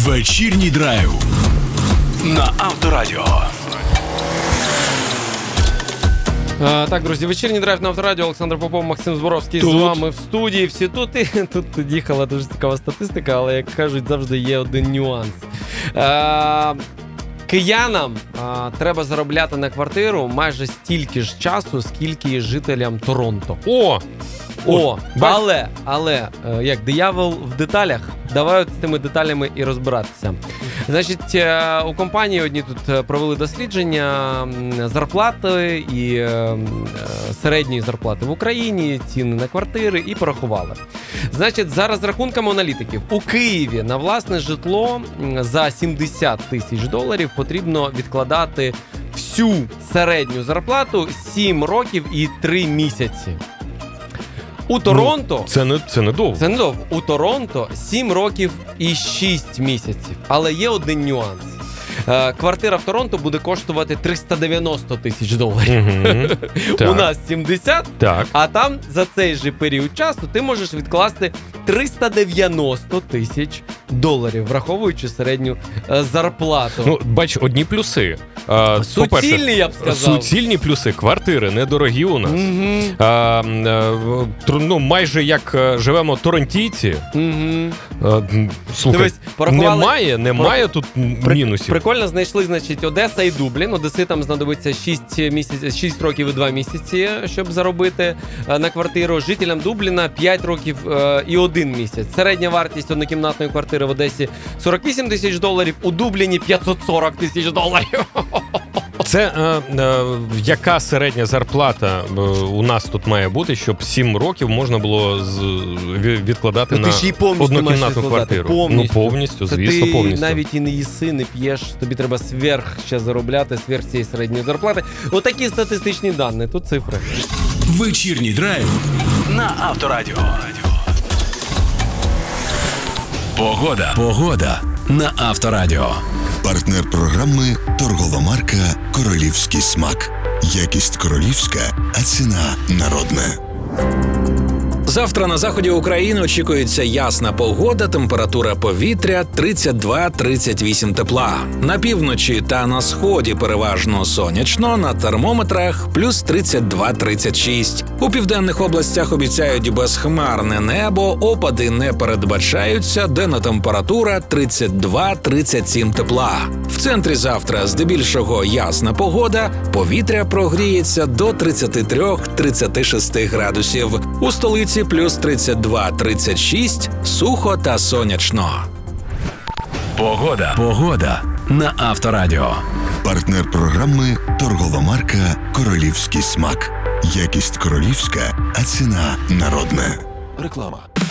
Вечірній драйв на Авторадіо. Так, друзі, вечірній драйв на Авторадіо. Олександр Попов, Максим Зборовський тут. з вами в студії. Всі тут. І тут їхала дуже цікава статистика, але, як кажуть, завжди є один нюанс. Киянам треба заробляти на квартиру майже стільки ж часу, скільки і жителям Торонто. Але, як диявол в деталях, давай от з тими деталями і розбиратися. Значить, у компанії одні тут провели дослідження зарплати і середньої зарплати в Україні, ціни на квартири і порахували. Значить, за розрахунками аналітиків, у Києві на власне житло за $70 тисяч потрібно відкладати всю середню зарплату 7 років і 3 місяці. У Торонто... Це не довго. Це не довго. У Торонто 7 років і 6 місяців. Але є один нюанс. Квартира в Торонто буде коштувати $390 тисяч. У нас 70, а там за цей же період часу ти можеш відкласти $390 тисяч, враховуючи середню зарплату. Ну, бач, одні плюси. Суцільні, я б сказав. Суцільні плюси. Квартири недорогі у нас. Майже як живемо торонтійці. Слухай, дивись, немає тут мінусів. Прикольно знайшли, значить, Одеса і Дублін. Одеситам знадобиться 6 років і 2 місяці, щоб заробити на квартиру. Жителям Дубліна 5 років і 1 місяць. Середня вартість однокімнатної квартири в Одесі $48 тисяч, у Дубліні $540 тисяч. Це яка середня зарплата у нас тут має бути, щоб 7 років можна було відкладати на однокімнатну квартиру? Повністю, звісно, повністю. Ти навіть і не їси, не п'єш, тобі треба сверх ще заробляти, сверх цієї середньої зарплати. Отакі статистичні дані, тут цифри. Вечірній драйв на Авторадіо. Погода на Авторадіо. Партнер програми – торгова марка «Королівський смак». Якість королівська, а ціна народна. Завтра на заході України очікується ясна погода, температура повітря 32-38 тепла. На півночі та на сході переважно сонячно, на термометрах плюс 32-36. У південних областях обіцяють безхмарне небо, опади не передбачаються, денна температура 32-37 тепла. В центрі завтра здебільшого ясна погода, повітря прогріється до 33-36 градусів. У столиці плюс 32-36, сухо та сонячно. Погода на Авторадіо. Партнер програми – торгова марка «Королівський смак». Якість королівська, а ціна народна. Реклама.